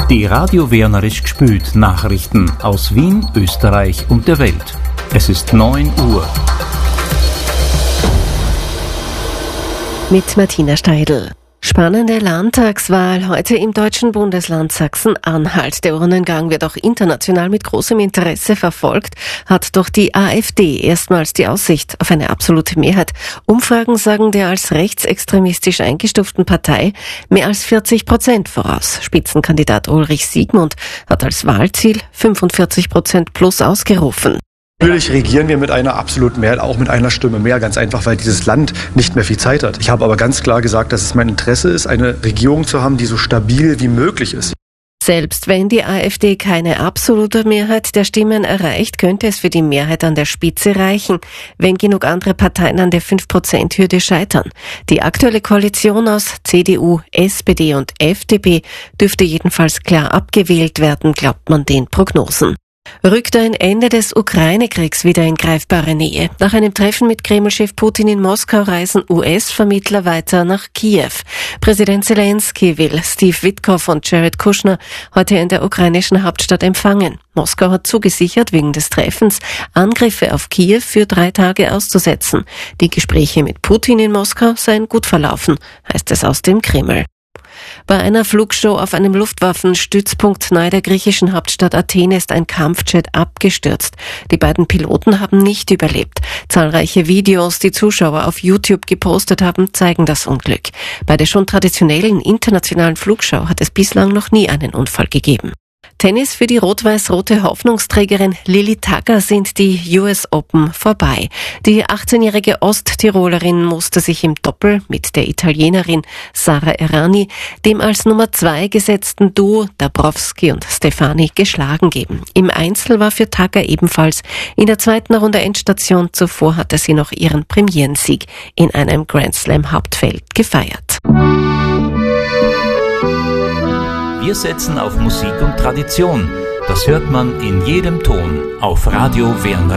Die Radio Wernerisch gespült Nachrichten aus Wien, Österreich und der Welt. Es ist 9 Uhr. Mit Martina Steidl. Spannende Landtagswahl heute im deutschen Bundesland Sachsen-Anhalt. Der Urnengang wird auch international mit großem Interesse verfolgt, hat doch die AfD erstmals die Aussicht auf eine absolute Mehrheit. Umfragen sagen der als rechtsextremistisch eingestuften Partei mehr als 40% voraus. Spitzenkandidat Ulrich Siegmund hat als Wahlziel 45% plus ausgerufen. Natürlich regieren wir mit einer absoluten Mehrheit, auch mit einer Stimme mehr, ganz einfach, weil dieses Land nicht mehr viel Zeit hat. Ich habe aber ganz klar gesagt, dass es mein Interesse ist, eine Regierung zu haben, die so stabil wie möglich ist. Selbst wenn die AfD keine absolute Mehrheit der Stimmen erreicht, könnte es für die Mehrheit an der Spitze reichen, wenn genug andere Parteien an der 5%-Hürde scheitern. Die aktuelle Koalition aus CDU, SPD und FDP dürfte jedenfalls klar abgewählt werden, glaubt man den Prognosen. Rückt ein Ende des Ukraine-Kriegs wieder in greifbare Nähe. Nach einem Treffen mit Kreml-Chef Putin in Moskau reisen US-Vermittler weiter nach Kiew. Präsident Zelensky will Steve Witkoff und Jared Kushner heute in der ukrainischen Hauptstadt empfangen. Moskau hat zugesichert, wegen des Treffens Angriffe auf Kiew für 3 Tage auszusetzen. Die Gespräche mit Putin in Moskau seien gut verlaufen, heißt es aus dem Kreml. Bei einer Flugshow auf einem Luftwaffenstützpunkt nahe der griechischen Hauptstadt Athen ist ein Kampfjet abgestürzt. Die beiden Piloten haben nicht überlebt. Zahlreiche Videos, die Zuschauer auf YouTube gepostet haben, zeigen das Unglück. Bei der schon traditionellen internationalen Flugshow hat es bislang noch nie einen Unfall gegeben. Tennis für die rot-weiß-rote Hoffnungsträgerin Lilly Tagger sind die US Open vorbei. Die 18-jährige Osttirolerin musste sich im Doppel mit der Italienerin Sara Errani dem als Nummer 2 gesetzten Duo Dabrowski und Stefani geschlagen geben. Im Einzel war für Tagger ebenfalls in der 2. Runde Endstation. Zuvor hatte sie noch ihren Premierensieg in einem Grand Slam Hauptfeld gefeiert. Wir setzen auf Musik und Tradition. Das hört man in jedem Ton auf Radio Wernerisch.